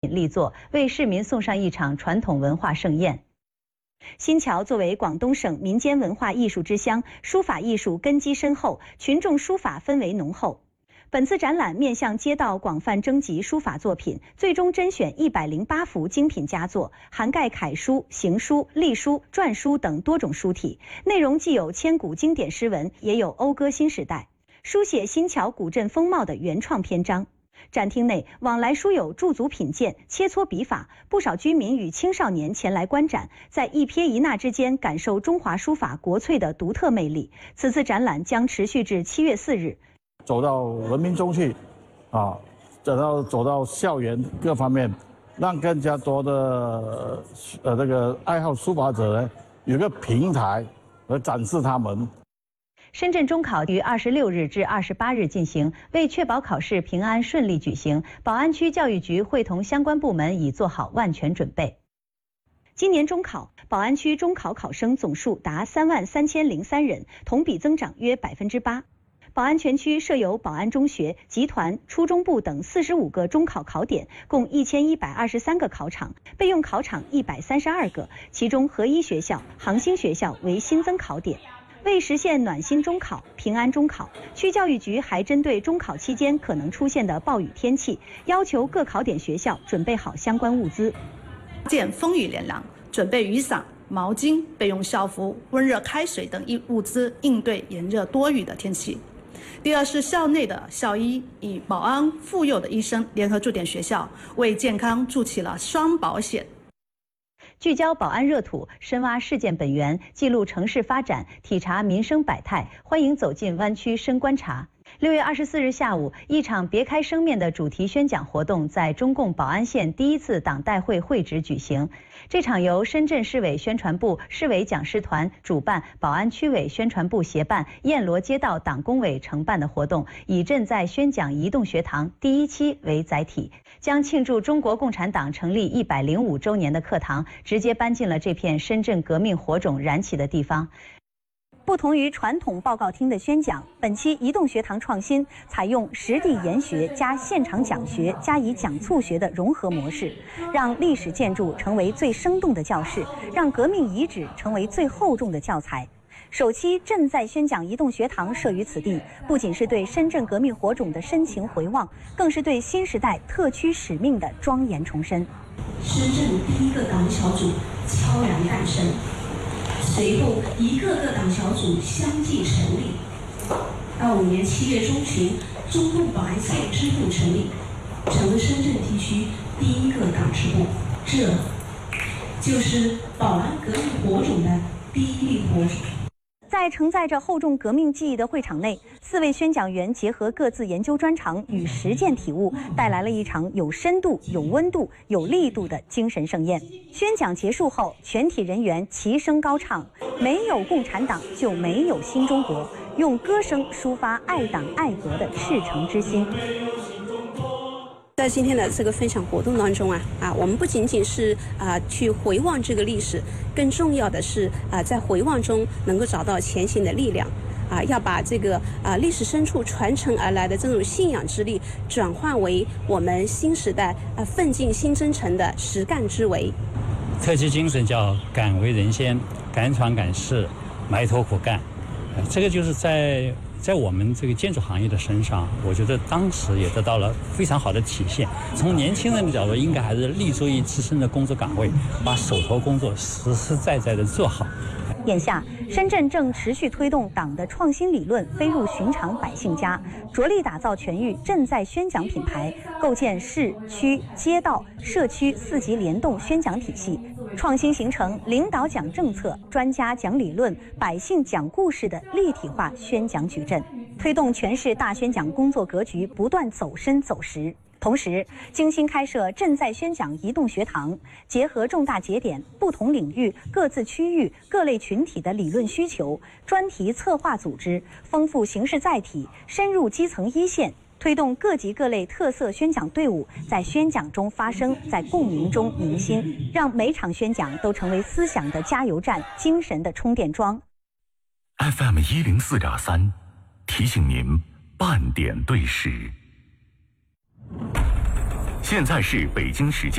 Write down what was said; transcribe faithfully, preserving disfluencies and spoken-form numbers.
品力作，为市民送上一场传统文化盛宴。新桥作为广东省民间文化艺术之乡，书法艺术根基深厚，群众书法氛围浓厚。本次展览面向街道广泛征集书法作品，最终甄选一百零八幅精品佳作，涵盖楷书、行书、隶书、篆书等多种书体，内容既有千古经典诗文，也有讴歌新时代，书写新桥古镇风貌的原创篇章。展厅内往来书友驻足品鉴，切磋笔法，不少居民与青少年前来观展，在一瞥一捺之间感受中华书法国粹的独特魅力。此次展览将持续至七月四日。 走到人民中去，啊，走到走到校园各方面，让更加多的呃这个爱好书法者呢有个平台来展示他们。 深圳中考于二十六日至二十八日进行，为确保考试平安顺利举行，宝安区教育局会同相关部门已做好万全准备。今年中考，宝安区中考考生总数达三万三千零三人，同比增长约百分之八。宝安全区设有宝安中学、集团、初中部等四十五个中考考点，共一千一百二十三个考场，备用考场一百三十二个，其中合一学校、航星学校为新增考点。为实现暖心中考、平安中考，区教育局还针对中考期间可能出现的暴雨天气，要求各考点学校准备好相关物资。 见风雨连廊，准备雨伞、毛巾、备用校服、温热开水等物资，应对炎热多雨的天气。第二是校内的校医，以宝安妇幼的医生联合驻点学校，为健康筑起了双保险。 聚焦宝安热土，深挖事件本源，记录城市发展，体察民生百态。欢迎走进湾区深观察。六月二十四日下午，一场别开生面的主题宣讲活动在中共宝安县第一次党代会会址举行。这场由深圳市委宣传部市委讲师团主办，宝安区委宣传部协办，燕罗街道党工委承办的活动，以正在宣讲移动学堂第一期为载体，将庆祝中国共产党成立一百零五周年的课堂直接搬进了这片深圳革命火种燃起的地方。不同于传统报告厅的宣讲，本期移动学堂创新采用实地研学加现场讲学加以讲促学的融合模式，让历史建筑成为最生动的教室，让革命遗址成为最厚重的教材。首期正在宣讲移动学堂设于此地，不仅是对深圳革命火种的深情回望，更是对新时代特区使命的庄严重申。 深圳第一个党小组悄然诞生，随后一个个党小组相继成立。到五年七月中旬，中共宝安县支部成立，成了深圳地区第一个党支部。这就是宝安革命火种的第一粒火种。 在承载着厚重革命记忆的会场内，四位宣讲员结合各自研究专长与实践体悟，带来了一场有深度、有温度、有力度的精神盛宴。宣讲结束后，全体人员齐声高唱：“没有共产党，就没有新中国。”用歌声抒发爱党爱国的赤诚之心。 在今天的这个分享活动当中啊啊，我们不仅仅是啊去回望这个历史，更重要的是啊在回望中能够找到前行的力量啊，要把这个啊历史深处传承而来的这种信仰之力，转换为我们新时代啊奋进新征程的实干之为。 特区精神叫敢为人先，敢闯敢试，埋头苦干，这个就是在。在我们这个建筑行业的身上，我觉得当时也得到了非常好的体现。从年轻人的角度，应该还是立足于自身的工作岗位，把手头工作实实在在的做好。 眼下，深圳正持续推动党的创新理论飞入寻常百姓家，着力打造全域正在宣讲品牌，构建市区、街道、社区四级联动宣讲体系，创新形成领导讲政策、专家讲理论、百姓讲故事的立体化宣讲矩阵，推动全市大宣讲工作格局不断走深走实。同时，精心开设正在宣讲移动学堂，结合重大节点、不同领域、各自区域、各类群体的理论需求，专题策划组织，丰富形式载体，深入基层一线，推动各级各类特色宣讲队伍在宣讲中发声，在共鸣中凝心，让每场宣讲都成为思想的加油站、精神的充电桩。 F M 一零四点三提醒您半点对时。现在是北京时间